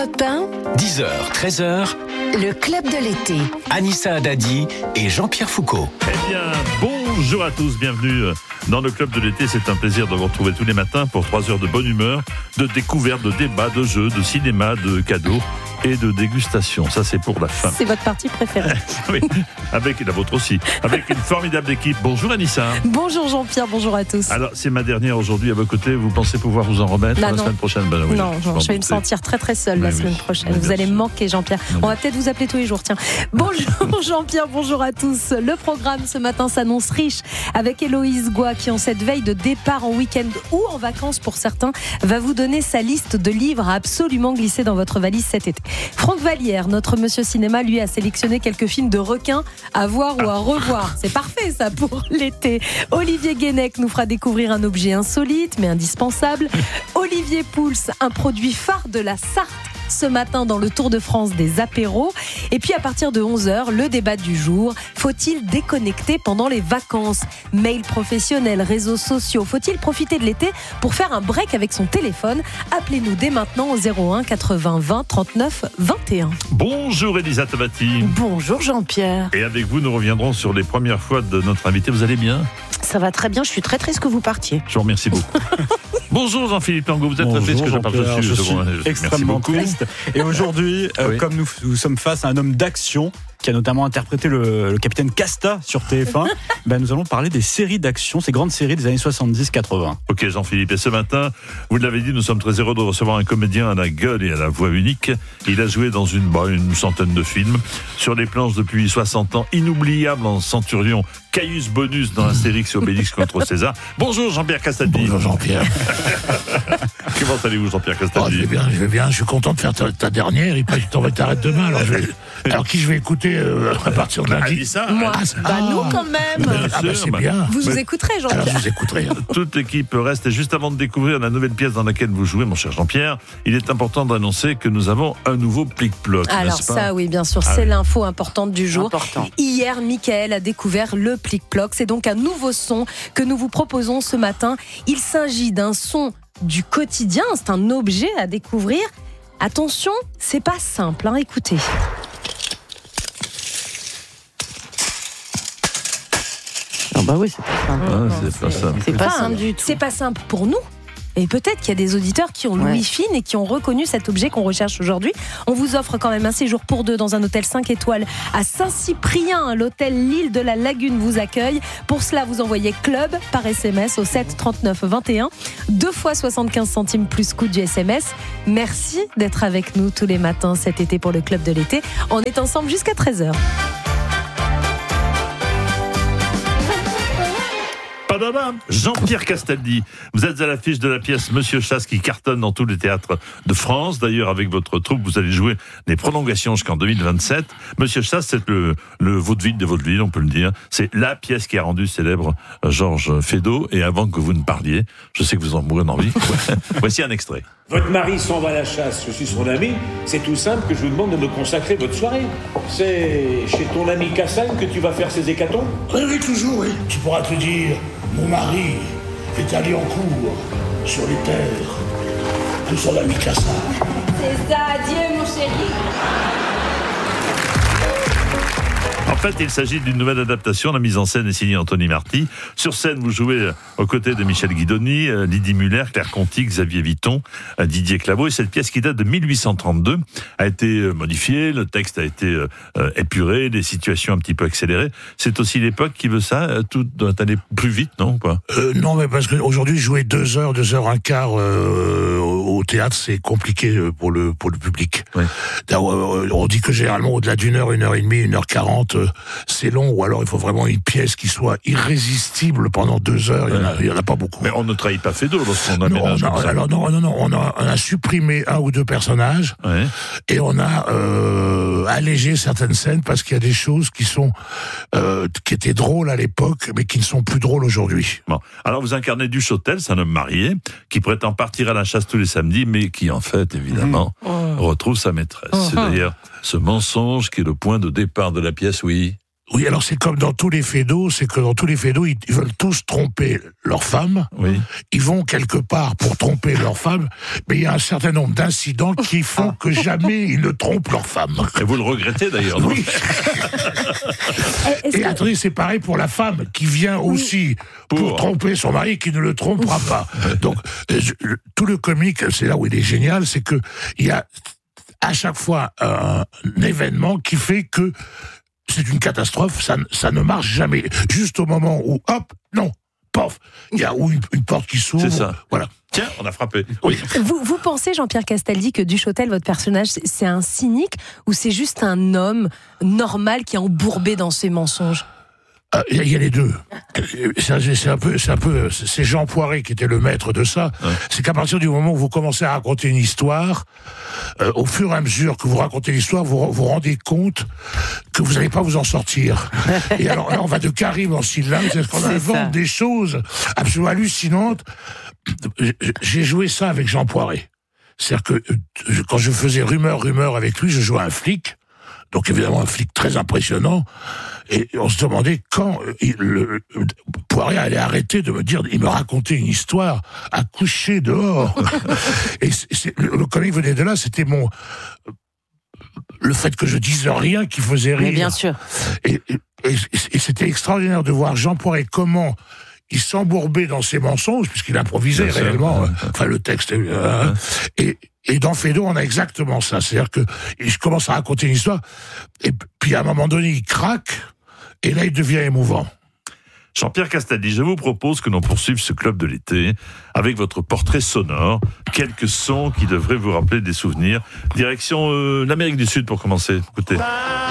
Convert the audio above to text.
Europe 1, 10h, 13h, le club de l'été. Anissa Haddadi et Jean-Pierre Foucault. Eh bien, bonjour à tous, bienvenue dans le club de l'été. C'est un plaisir de vous retrouver tous les matins pour 3 heures de bonne humeur, de découverte, de débat, de jeux, de cinéma, de cadeaux et de dégustation. Ça, c'est pour la fin. C'est votre partie préférée. Oui, avec la vôtre aussi. Avec une formidable équipe. Bonjour Anissa. Bonjour Jean-Pierre, bonjour à tous. Alors, c'est ma dernière aujourd'hui à vos côtés. Vous pensez pouvoir vous en remettre la semaine prochaine? Oui, non, je vais me sentir très très seule la semaine prochaine. Vous allez me manquer, Jean-Pierre. On va peut-être vous appeler tous les jours, tiens. Bonjour Jean-Pierre, bonjour à tous. Le programme ce matin s'annonce riche avec Héloïse Goua qui, en cette veille de départ en week-end ou en vacances pour certains, va vous donner sa liste de livres à absolument glisser dans votre valise cet été. Franck Vallière, notre monsieur cinéma, lui a sélectionné quelques films de requins à voir ou à revoir. C'est parfait ça pour l'été. Olivier Guénec nous fera découvrir un objet insolite mais indispensable. Olivier Pouls, un produit phare de la Sarthe, ce matin dans le Tour de France des apéros. Et puis à partir de 11h, le débat du jour. Faut-il déconnecter pendant les vacances? Mail professionnel, réseaux sociaux. Faut-il profiter de l'été pour faire un break avec son téléphone? Appelez-nous dès maintenant au 01 80 20 39 21. Bonjour Elisa Tabati. Bonjour Jean-Pierre. Et avec vous, nous reviendrons sur les premières fois de notre invité. Vous allez bien? Ça va très bien, je suis très triste que vous partiez. Je vous remercie beaucoup. Bonjour Jean-Philippe Lango, vous êtes très triste que je parte dessus. Je suis extrêmement triste. Et aujourd'hui, comme nous sommes face à un homme d'action qui a notamment interprété le capitaine Casta sur TF1, nous allons parler des séries d'action, ces grandes séries des années 70-80. Ok Jean-Philippe, et ce matin, vous l'avez dit, nous sommes très heureux de recevoir un comédien à la gueule et à la voix unique. Il a joué dans une centaine de films, sur les planches depuis 60 ans, inoubliable en Centurion, Caius Bonus dans Astérix et Obélix contre César. Bonjour Jean-Pierre Castaldi. Bonjour Jean-Pierre. Comment allez-vous Jean-Pierre Castaldi? Je vais bien, je suis content de faire ta dernière, et puis tu t'arrêtes demain, alors qui je vais écouter à partir de lundi? Moi, nous quand même. C'est bien. Vous écouterez Jean-Pierre. Alors je vous écouterai. Toute l'équipe reste, et juste avant de découvrir la nouvelle pièce dans laquelle vous jouez, mon cher Jean-Pierre, il est important d'annoncer que nous avons un nouveau plic-ploc. Alors ça, oui, bien sûr, c'est l'info importante du jour. Hier, Mickaël a découvert le plic-ploc. C'est donc un nouveau son que nous vous proposons ce matin. Il s'agit d'un son du quotidien, c'est un objet à découvrir. Attention, c'est pas simple, écoutez. Oui, c'est pas simple. C'est pas simple. C'est pas simple du tout. C'est pas simple pour nous. Et peut-être qu'il y a des auditeurs qui ont l'ouïe fine et qui ont reconnu cet objet qu'on recherche aujourd'hui. On vous offre quand même un séjour pour 2 dans un hôtel 5 étoiles à Saint-Cyprien. L'hôtel L'Île de la Lagune vous accueille. Pour cela, vous envoyez club par SMS au 7 39 21. 2 fois 75 centimes plus coût du SMS. Merci d'être avec nous tous les matins cet été pour le club de l'été. On est ensemble jusqu'à 13h. Jean-Pierre Castaldi, vous êtes à l'affiche de la pièce Monsieur Chasse qui cartonne dans tous les théâtres de France. D'ailleurs, avec votre troupe, vous allez jouer des prolongations jusqu'en 2027. Monsieur Chasse, c'est le vaudeville de vaudeville, on peut le dire. C'est la pièce qui a rendu célèbre Georges Feydeau. Et avant que vous ne parliez, je sais que vous en mourrez d'envie. Voici un extrait. Votre mari s'en va à la chasse, je suis son ami. C'est tout simple que je vous demande de me consacrer votre soirée. C'est chez ton ami Cassagne que tu vas faire ces hécatombes? Oui, toujours, oui. Tu pourras te dire, mon mari est allé en cours sur les terres de son ami Cassagne. C'est ça, adieu mon chéri. En fait, il s'agit d'une nouvelle adaptation. La mise en scène est signée Anthony Marty. Sur scène, vous jouez aux côtés de Michel Guidoni, Lydie Muller, Claire Conti, Xavier Vitton, Didier Claveau. Et cette pièce qui date de 1832 a été modifiée. Le texte a été épuré, les situations un petit peu accélérées. C'est aussi l'époque qui veut ça. Tout doit aller plus vite, non ou pas? Non, mais parce qu'aujourd'hui, jouer 2 heures, 2 heures un quart au théâtre, c'est compliqué pour le public. Oui. On dit que généralement, au-delà d'une heure, 1h30, 1h40, c'est long, ou alors il faut vraiment une pièce qui soit irrésistible pendant 2 heures. Il y en a pas beaucoup. Mais on ne trahit pas Feydeau lorsqu'on aménage comme ça. Alors non, on a supprimé 1 ou 2 personnages, et on a allégé certaines scènes parce qu'il y a des choses qui étaient drôles à l'époque, mais qui ne sont plus drôles aujourd'hui. Bon. Alors vous incarnez Duchotel, c'est un homme marié qui prétend partir à la chasse tous les samedis, mais qui en fait évidemment retrouve sa maîtresse. C'est d'ailleurs ce mensonge qui est le point de départ de la pièce, oui. Oui, alors c'est comme dans tous les fédos, c'est que dans tous les fédos, ils veulent tous tromper leur femme. Oui. Ils vont quelque part pour tromper leur femme, mais il y a un certain nombre d'incidents qui font que jamais ils ne trompent leur femme. Et vous le regrettez d'ailleurs, non? Oui. Et attendez, c'est pareil pour la femme qui vient aussi pour tromper son mari et qui ne le trompera pas. Donc, tout le comique, c'est là où il est génial, c'est que il y a à chaque fois un événement qui fait que c'est une catastrophe, ça ne marche jamais. Juste au moment où, hop, non, pof, il y a une porte qui s'ouvre. C'est ça. Voilà. Tiens, on a frappé. Oui. Vous pensez, Jean-Pierre Castaldi, que Duchotel, votre personnage, c'est un cynique ou c'est juste un homme normal qui est embourbé dans ses mensonges? Il y a les deux. C'est Jean Poiret qui était le maître de ça. Ouais. C'est qu'à partir du moment où vous commencez à raconter une histoire, au fur et à mesure que vous racontez l'histoire, vous vous rendez compte que vous n'allez pas vous en sortir. Et alors là, on va de Karim en syllabe, c'est-à-dire qu'on invente des choses absolument hallucinantes. J'ai joué ça avec Jean Poiret. C'est-à-dire que quand je faisais rumeur avec lui, je jouais un flic. Donc évidemment un flic très impressionnant, et on se demandait quand Poiret allait arrêter de me dire, il me racontait une histoire à coucher dehors. Et le comique venait de là, c'était le fait que je dise rien qui faisait rire. Mais bien sûr. Et c'était extraordinaire de voir Jean Poiret comment il s'embourbait dans ses mensonges, puisqu'il improvisait réellement, enfin le texte, et dans Fédo, on a exactement ça. C'est-à-dire que je commence à raconter une histoire, et puis à un moment donné, il craque, et là, il devient émouvant. Jean-Pierre Castaldi, je vous propose que l'on poursuive ce club de l'été avec votre portrait sonore. Quelques sons qui devraient vous rappeler des souvenirs. Direction l'Amérique du Sud pour commencer. Écoutez.